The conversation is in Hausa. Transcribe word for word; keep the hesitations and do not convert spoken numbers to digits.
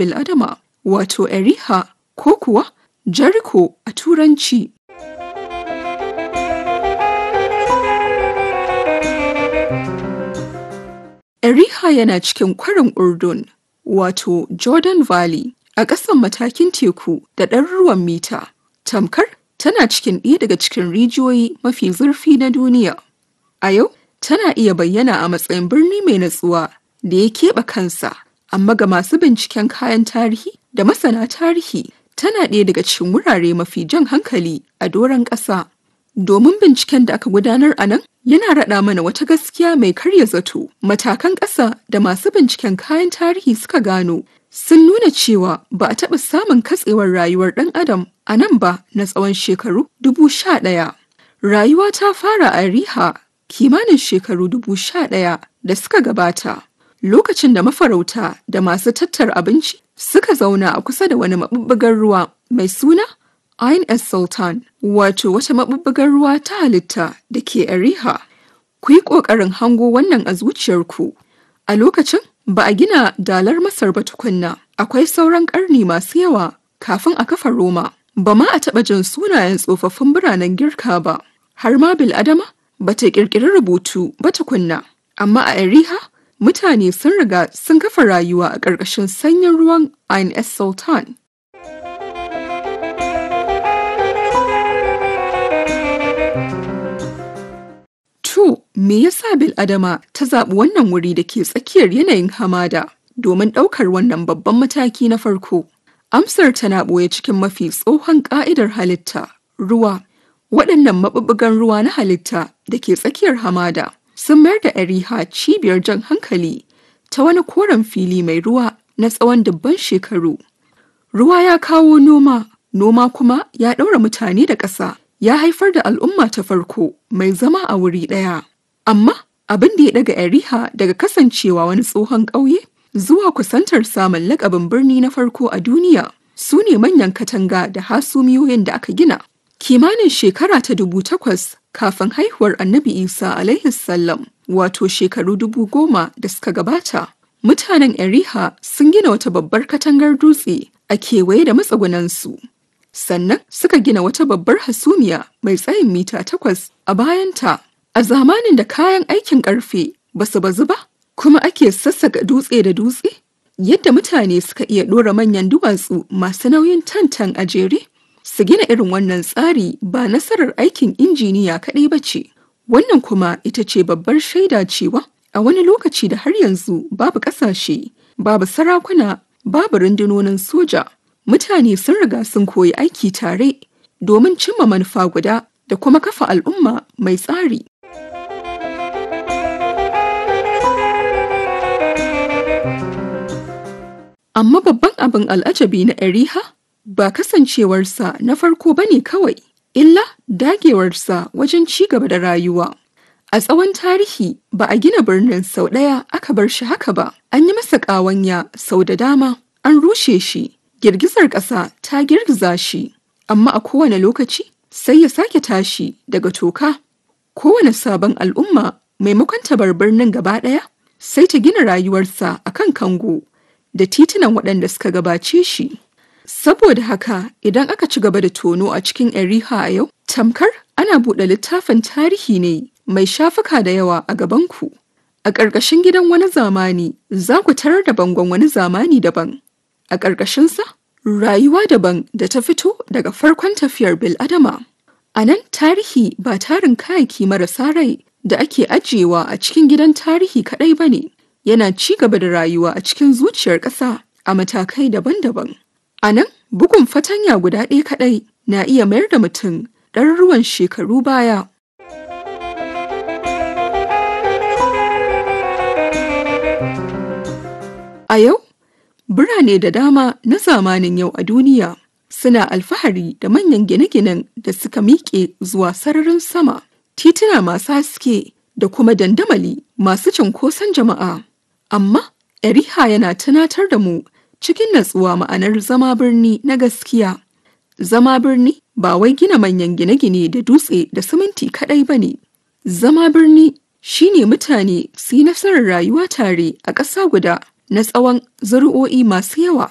bil'adama, wato Eriha ko kuwa Jericho a Turanci. Eriha yana cikin kwarin Urdun, wato Jordan Valley, a ƙasan matakin teku da ɗaruruwan mita. Tamkar tana cikin ɗaya daga cikin rijiyoyi mafi zurfi na duniya. A yau, tana iya bayyana a matsayin birni mai natsuwa da ya keɓe kansa, amma ga masu binciken kayan tarihi da masana tarihi, tana ɗaya daga cikin wurare mafi jan hankali a doron ƙasa. Domin binciken da aka gudanar a nan yana raɗa mana wata gaskiya mai karya zato. Matakan ƙasa da masu binciken kayan tarihi suka gano sun nuna cewa ba a taɓa samun katsewar rayuwar ɗan adam a nan ba na tsawon shekaru dubu sha ɗaya. Rayuwa ta fara a Riha kimanin shekaru dubu sha ɗaya da suka gabata, lokacin da mafarauta da masu tattara abinci suka zauna a kusa da wani maɓuɓɓugar ruwa mai suna Ain es-Sultan, wato wata maɓuɓɓugar ruwa ta halitta da ke Eriha. Ku yi ƙoƙarin hango wannan a zuciyarku. A lokacin ba a gina dalar Masar ba tukunna, akwai sauran ƙarni masu yawa kafin a kafa Roma. Ba ma a taɓa jin sunayen tsofaffin biranen Girka ba, har ma bil'adama ba ta ƙirƙiri rubutu ba tukunna. Amma a Eriha, mutane sun riga sun kafa rayuwa a ƙarƙashin sanyin ruwan Ain es-Sultan. To, me yasa bil'adama ta zaɓi wannan wuri da ke tsakiyar yanayin hamada domin ɗaukar wannan babban mataki na farko? Amsar tana ɓoye cikin mafi tsohon ƙa'idar halitta, ruwa. Waɗannan maɓuɓɓugan ruwa na halitta da ke tsakiyar hamada sun mayar da Eriha cibiyar jan hankali ta wani koren fili mai ruwa na tsawon dubban shekaru. Ruwa ya kawo noma, noma kuma ya ɗaura mutane da ƙasa, ya haifar da al'umma ta farko mai zama a wuri ɗaya. Amma abin da ya ɗaga Eriha daga kasancewa wani tsohon ƙauye zuwa kusantar samun laƙabin birni na farko a duniya su ne manyan katanga da hasumiyoyin da aka gina. Kimanin shekara ta dubu takwas kafin haihuwar Annabi Isa alaihi salam, wato shekaru dubu goma da suka gabata, mutanen Eriha sun gina wata babbar katangar dutse a kewaye da matsugunansu. Sannan suka gina wata babbar hasumiya mai tsayin mita takwas a bayanta. A zamanin da kayan aikin ƙarfe ba su bazu ba, kuma ake sassaka dutse da dutse, yadda mutane suka iya ɗora manyan duwatsu masu nauyin tantan a jere, su gina irin wannan tsari ba nasarar aikin injiniya kaɗai ba ce. Wannan kuma ita ce babbar shaida cewa a wani lokaci da har yanzu babu ƙasashe, babu sarakuna, babu rundunonin soja, mutane sun riga sun koyi aiki tare domin cimma manufa guda da kuma kafa al'umma mai tsari. Amma babban abin al'ajabi na Eriha ba kasancewarsa na farko bane kawai, illa dagewarsa wajen ci gaba da rayuwa. A tsawon tarihi ba a gina birnin sau ɗaya aka bar shi haka ba, an yi masa ƙawanya sau da dama, an rushe shi, girgizar ƙasa ta girgiza shi, amma a kowane lokaci sai ya sake tashi daga toka. Kowane sabon al'umma maimakon ta bar birnin gaba ɗaya sai ta gina rayuwarsa a kan kango da titunan waɗanda suka gabace shi. Saboda haka idan aka ci gaba da tono a cikin Eriha a yau, tamkar ana buɗe littafin tarihi ne mai shafuka da yawa a gabanku. A ƙarƙashin gidan wani zamani za ku tarar da bangon wani zamani daban. A ƙarƙashinsa, rayuwa daban da ta fito daga farkon tafiyar bil'adama. A nan tarihi ba tarin kayayyaki marasa rai da ake ajiyewa a cikin gidan tarihi kaɗai ba ne, yana ci gaba da rayuwa a cikin zuciyar ƙasa a matakai daban-daban. A nan, bugun fatanya guda ɗaya kaɗai na iya mayar da mutum ɗaruruwan shekaru baya. A yau, birane da dama na zamanin yau a duniya suna alfahari da manyan gine-ginen da suka miƙe zuwa sararin sama, tituna masu haske da kuma dandamali masu cunkoson jama'a. Amma Eriha yana tunatar da mu cikin natsuwa ma'anar zama birni na gaskiya. Zama birni ba wai gina manyan gine-gine da dutse da siminti kaɗai ba ne. Zama birni shine mutane su yi nasarar rayuwa tare a ƙasa guda na tsawon zuri'o'i masu yawa.